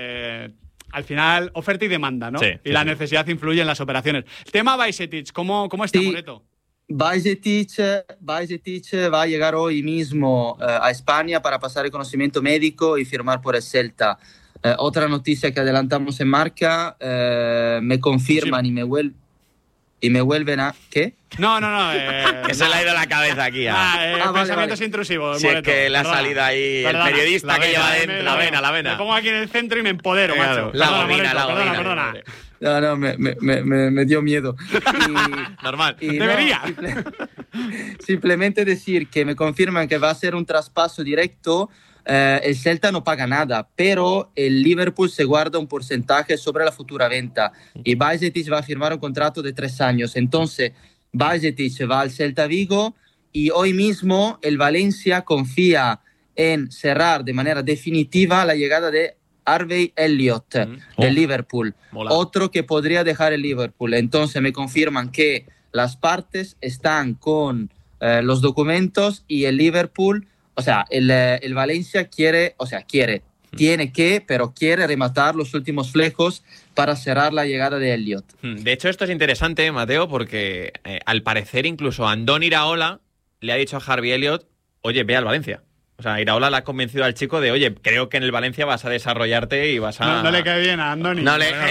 Al final, oferta y demanda, ¿no? Y la necesidad influye en las operaciones. Tema Bajcetic, ¿cómo está, Moreto?
Bajcetic va a llegar hoy mismo a España para pasar el conocimiento médico y firmar por el Celta. Otra noticia que adelantamos en Marca, me confirman y me vuelven a... ¿Qué?
No.
Que se le ha ido la cabeza aquí.
Pensamientos intrusivos.
Si es que le ha salido ahí el periodista que lleva dentro.
La vena.
Me pongo aquí en el centro y me empodero, macho.
La gomina.
No, me dio miedo.
Normal.
Debería.
Simplemente decir que me confirman que va a ser un traspaso directo. El Celta no paga nada, pero el Liverpool se guarda un porcentaje sobre la futura venta y Bajcetic va a firmar un contrato de 3 años. Entonces, Bajcetic va al Celta Vigo y hoy mismo el Valencia confía en cerrar de manera definitiva la llegada de Harvey Elliott del Liverpool. Otro que podría dejar el Liverpool. Entonces me confirman que las partes están con los documentos y el Liverpool, o sea, el Valencia quiere, pero quiere rematar los últimos flecos para cerrar la llegada de Elliott.
De hecho, esto es interesante, Mateo, porque al parecer incluso Andoni Iraola le ha dicho a Harvey Elliott, oye, ve al Valencia. O sea, Iraola le ha convencido al chico de, oye, creo que en el Valencia vas a desarrollarte y vas a...
No le cae bien a Andoni.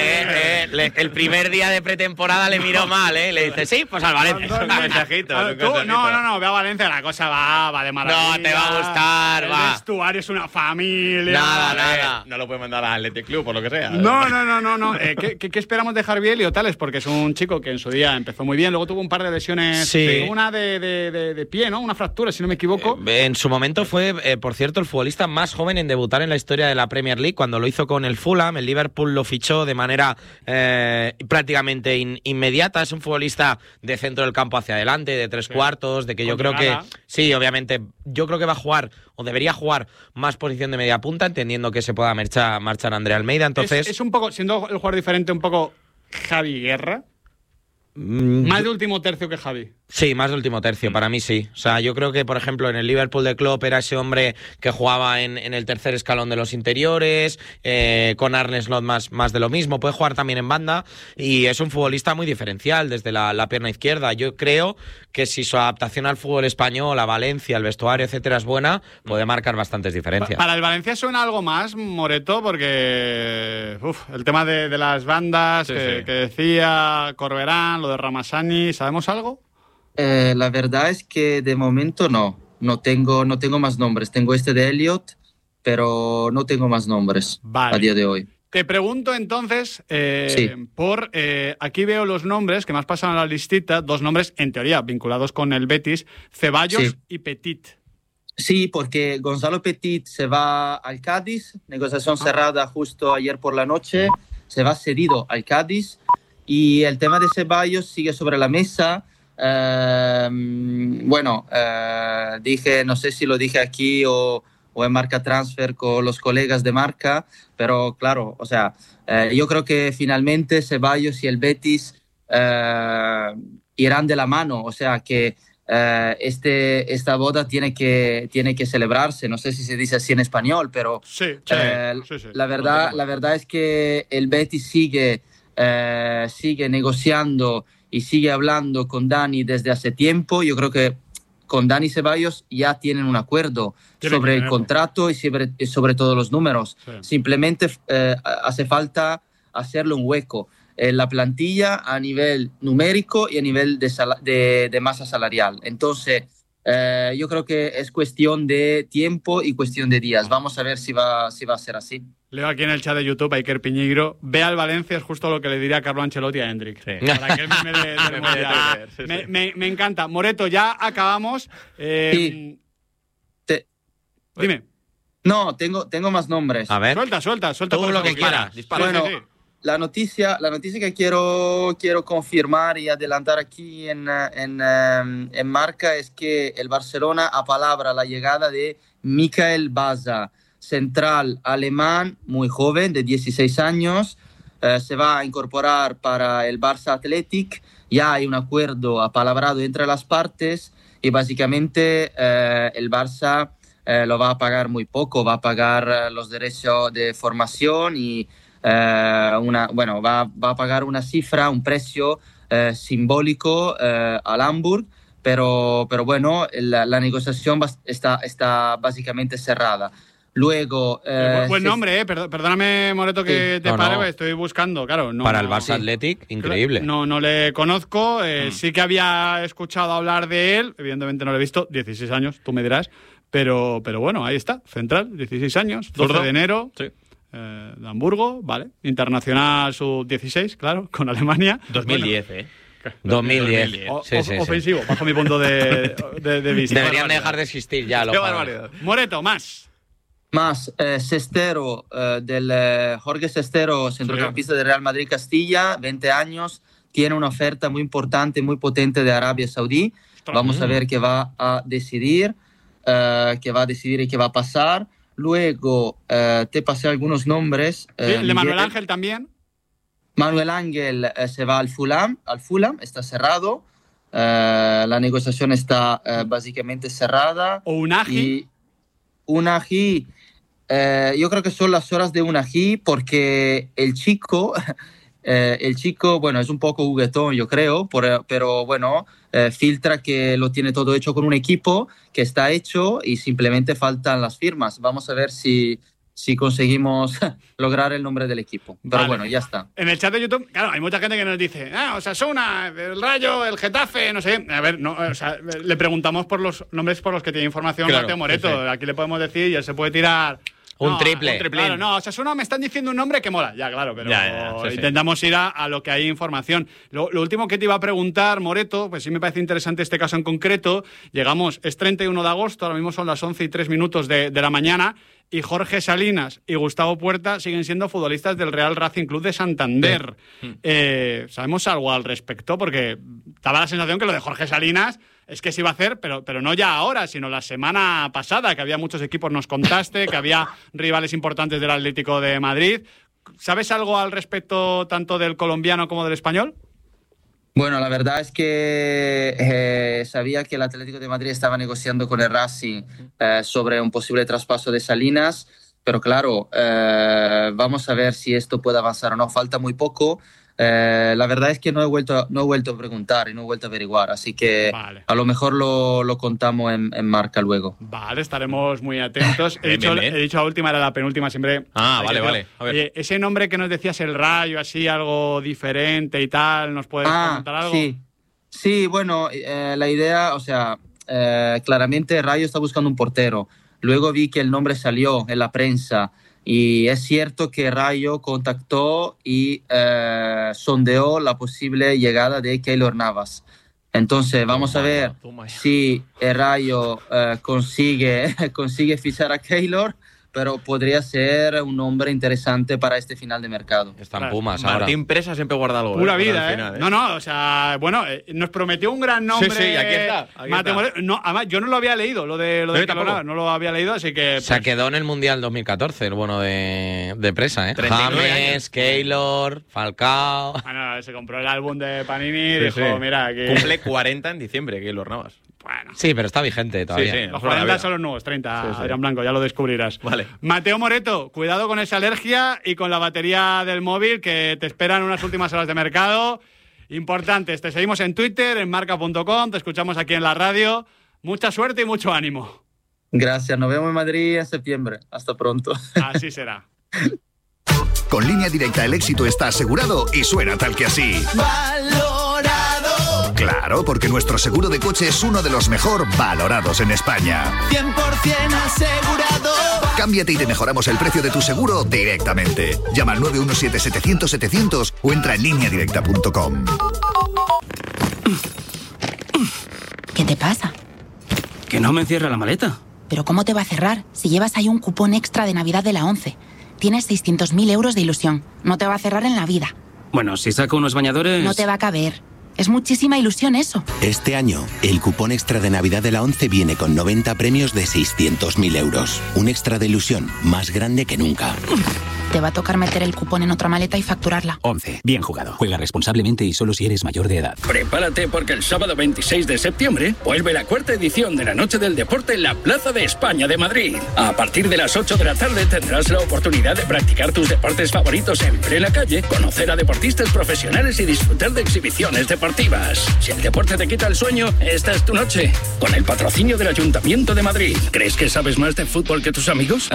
El primer día de pretemporada le miró mal, ¿eh? Le dice, sí, pues al Valencia.
Es un mensajito.
No, ve a Valencia, la cosa va de maravilla.
No, te va a gustar,
el
va.
El vestuario es una familia.
Nada.
No lo puede mandar al Athletic Club, por lo que sea.
No. ¿Qué esperamos de Harvey Elliott, tales? Porque es un chico que en su día empezó muy bien, luego tuvo un par de lesiones,
sí.
Una de pie, ¿no? Una fractura, si no me equivoco.
En su momento fue, por cierto, el futbolista más joven en debutar en la historia de la Premier League, cuando lo hizo con el Fulham. El Liverpool lo fichó de manera prácticamente inmediata. Es un futbolista de centro del campo hacia adelante, de tres cuartos, de que yo creo que... Sí, obviamente, yo creo que va a jugar, o debería jugar, más posición de media punta, entendiendo que se pueda marchar André Almeida. Entonces
es un poco, siendo el jugador diferente, un poco Javi Guerra. Más de último tercio que Javi.
Sí, más de último tercio, para mí sí. O sea, yo creo que, por ejemplo, en el Liverpool de Klopp era ese hombre que jugaba en el tercer escalón de los interiores, con Arne Slot más de lo mismo. Puede jugar también en banda y es un futbolista muy diferencial desde la pierna izquierda. Yo creo que si su adaptación al fútbol español, a Valencia, al vestuario, etcétera, es buena, puede marcar bastantes diferencias.
Para el Valencia suena algo más, Moreto, porque el tema de las bandas que decía Corberán, lo de Ramazani, ¿sabemos algo?
La verdad es que de momento no tengo más nombres. Tengo este de Elliott, pero no tengo más nombres a día de hoy.
Te pregunto entonces,
sí.
Aquí veo los nombres que me has pasado en la listita, dos nombres en teoría vinculados con el Betis, Ceballos y Petit.
Sí, porque Gonzalo Petit se va al Cádiz, negociación cerrada justo ayer por la noche, se va cedido al Cádiz y el tema de Ceballos sigue sobre la mesa. Dije, no sé si lo dije aquí o en Marca Transfer con los colegas de Marca, pero claro, o sea, yo creo que finalmente Ceballos y el Betis irán de la mano, o sea que esta boda tiene que celebrarse, no sé si se dice así en español, pero
sí.
La verdad es que el Betis sigue negociando y sigue hablando con Dani desde hace tiempo. Yo creo que con Dani Ceballos ya tienen un acuerdo sobre el contrato y sobre todos los números. Sí. Simplemente hace falta hacerle un hueco en la plantilla a nivel numérico y a nivel de masa salarial. Entonces, yo creo que es cuestión de tiempo y cuestión de días. Vamos a ver si va a ser así.
Leo aquí en el chat de YouTube, Iker Piñeiro, ve al Valencia, es justo lo que le diría a Carlo Ancelotti a Hendrik. Sí. Para que él me encanta. Moreto, ya acabamos.
Sí.
Dime.
No, tengo más nombres.
A ver.
Suelta.
Todo lo que quieras.
Dispara. Bueno, sí. La noticia que quiero confirmar y adelantar aquí en Marca es que el Barcelona apalabra la llegada de Michael Baza, central alemán, muy joven, de 16 años. Se va a incorporar para el Barça Athletic. Ya hay un acuerdo apalabrado entre las partes y básicamente el Barça lo va a pagar muy poco. Va a pagar los derechos de formación y va a pagar una cifra, un precio simbólico al Hamburg, pero bueno, la negociación está básicamente cerrada. Luego...
buen nombre, perdóname, Moreto, que te pare, estoy buscando, claro.
Para el Barça Athletic, increíble.
No le conozco, sí que había escuchado hablar de él, evidentemente no lo he visto, 16 años, tú me dirás, pero bueno, ahí está, central, 16 años, 12 de enero... Sí. De Hamburgo, vale. Internacional sub-16, claro, con Alemania.
2010,
bueno.
2010.
Ofensivo, bajo mi punto de vista.
Deberían dejar de existir ya.
Qué barbaridad. Moreto, más.
Sestero, Jorge Sestero, centrocampista de Real Madrid Castilla, 20 años, tiene una oferta muy importante, muy potente de Arabia Saudí. Vamos a ver qué va a decidir y qué va a pasar. Luego te pasé algunos nombres.
¿El de Manuel Ángel también?
Manuel Ángel se va al Fulham, está cerrado. La negociación está básicamente cerrada.
¿O Unagi?
Unagi yo creo que son las horas de un ají porque el chico, bueno, es un poco juguetón, yo creo, pero bueno, filtra que lo tiene todo hecho con un equipo que está hecho y simplemente faltan las firmas. Vamos a ver si conseguimos lograr el nombre del equipo. Pero
vale.
Bueno, ya está.
En el chat de YouTube, claro, hay mucha gente que nos dice, Osasuna, el Rayo, el Getafe, no sé. A ver, no, o sea, le preguntamos por los nombres por los que tiene información
claro,
Mateo Moreto.
sí.
Aquí le podemos decir y él se puede tirar...
Un triple.
Claro, no, Osasuna me están diciendo un nombre que mola. Ya, claro, pero
sí.
intentamos ir a lo que hay información. Lo último que te iba a preguntar, Moreto, pues sí me parece interesante este caso en concreto. Es 31 de agosto, ahora mismo son las 11:03 de la mañana, y Jorge Salinas y Gustavo Puerta siguen siendo futbolistas del Real Racing Club de Santander. ¿Sabemos algo al respecto? Porque daba la sensación que lo de Jorge Salinas es que se iba a hacer, pero no ya ahora, sino la semana pasada, que había muchos equipos, nos contaste, que había rivales importantes del Atlético de Madrid. ¿Sabes algo al respecto tanto del colombiano como del español?
Bueno, la verdad es que sabía que el Atlético de Madrid estaba negociando con el Racing sobre un posible traspaso de Salinas, pero claro, vamos a ver si esto puede avanzar o no. Falta muy poco. La verdad es que no he vuelto a preguntar y no he vuelto a averiguar, así que vale. A lo mejor lo contamos en Marca luego.
Vale, estaremos muy atentos. He dicho la última, era la penúltima siempre.
Vale. A ver.
Oye, ese nombre que nos decías, el Rayo, así, algo diferente y tal, ¿nos puedes comentar algo?
Sí, bueno, la idea, o sea, claramente Rayo está buscando un portero. Luego vi que el nombre salió en la prensa. Y es cierto que Rayo contactó y sondeó la posible llegada de Keylor Navas. Entonces, vamos a ver si el Rayo consigue fichar a Keylor, pero podría ser un nombre interesante para este final de mercado.
Están Pumas ahora.
Martín Presa siempre guarda algo.
Pura vida, final, No, o sea, bueno, nos prometió un gran nombre.
Sí, aquí está.
Mateo Moreto. No, además, yo no lo había leído, lo de Keylor, no lo había leído, así que... Pues...
Se quedó en el Mundial 2014, el bueno de Presa, ¿eh? James, Keylor, Falcao...
Bueno, se compró el álbum de Panini y dijo, mira, aquí...
Cumple 40 en diciembre, Keylor Navas.
Bueno.
Sí, pero está vigente todavía.
Sí, los 40 son los nuevos, 30, Adrián Blanco, ya lo descubrirás.
Vale.
Mateo Moreto, cuidado con esa alergia y con la batería del móvil, que te esperan unas últimas horas de mercado importantes. Te seguimos en Twitter, en marca.com, te escuchamos aquí en la radio. Mucha suerte y mucho ánimo.
Gracias, nos vemos en Madrid en septiembre. Hasta pronto.
Así será.
Con Línea Directa el éxito está asegurado y suena tal que así. ¡Valorado! Claro, porque nuestro seguro de coche es uno de los mejor valorados en España.
100% asegurado.
Cámbiate y te mejoramos el precio de tu seguro directamente. Llama al 917-700-700 o entra en lineadirecta.com.
¿Qué te pasa?
Que no me cierra la maleta.
¿Pero cómo te va a cerrar si llevas ahí un cupón extra de Navidad de la 11? Tienes 600.000 euros de ilusión. No te va a cerrar en la vida.
Bueno, si saco unos bañadores...
No te va a caber. Es muchísima ilusión eso.
Este año, el cupón extra de Navidad de la 11 viene con 90 premios de 600.000 euros. Un extra de ilusión más grande que nunca.
Te va a tocar meter el cupón en otra maleta y facturarla.
11. Bien jugado. Juega responsablemente y solo si eres mayor de edad.
Prepárate porque el sábado 26 de septiembre vuelve la cuarta edición de la Noche del Deporte en la Plaza de España de Madrid. A partir de las 8 de la tarde tendrás la oportunidad de practicar tus deportes favoritos en plena calle, conocer a deportistas profesionales y disfrutar de exhibiciones deportivas. Si el deporte te quita el sueño, esta es tu noche. Con el patrocinio del Ayuntamiento de Madrid. ¿Crees que sabes más de fútbol que tus amigos?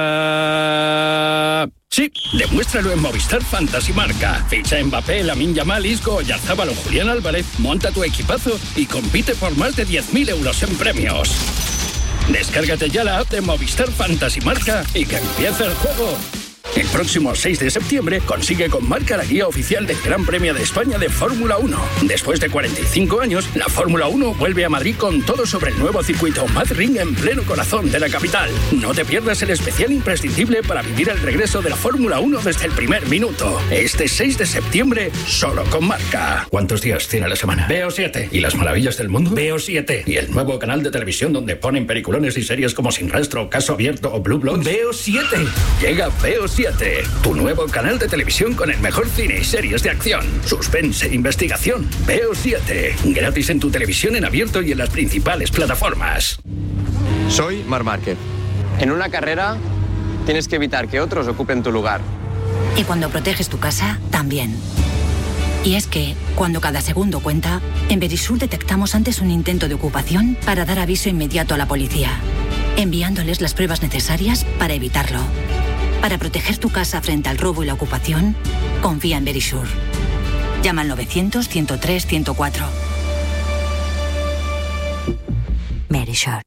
Sí, demuéstralo en Movistar Fantasy Marca. Ficha Mbappé, Lamine Yamal, Isco, Oyarzabal o Julián Álvarez, monta tu equipazo y compite por más de 10.000 euros en premios. Descárgate ya la app de Movistar Fantasy Marca y que empiece el juego. El próximo 6 de septiembre consigue con Marca la guía oficial del Gran Premio de España de Fórmula 1. Después de 45 años, la Fórmula 1 vuelve a Madrid con todo sobre el nuevo circuito Madrid en pleno corazón de la capital. No te pierdas el especial imprescindible para vivir el regreso de la Fórmula 1 desde el primer minuto. Este 6 de septiembre, solo con Marca. ¿Cuántos días tiene la semana? Veo 7. ¿Y las maravillas del mundo? Veo 7. ¿Y el nuevo canal de televisión donde ponen peliculones y series como Sin Rastro, Caso Abierto o Blue Bloods? Veo 7. Llega Veo 7. Tu nuevo canal de televisión con el mejor cine y series de acción, suspense e investigación. Veo 7. Gratis en tu televisión en abierto y en las principales plataformas.
Soy Marc Márquez. En una carrera tienes que evitar que otros ocupen tu lugar.
Y cuando proteges tu casa, también. Y es que, cuando cada segundo cuenta, en Verisur detectamos antes un intento de ocupación para dar aviso inmediato a la policía, enviándoles las pruebas necesarias para evitarlo. Para proteger tu casa frente al robo y la ocupación, confía en Verisur. Llama al 900 103 104. Verisur.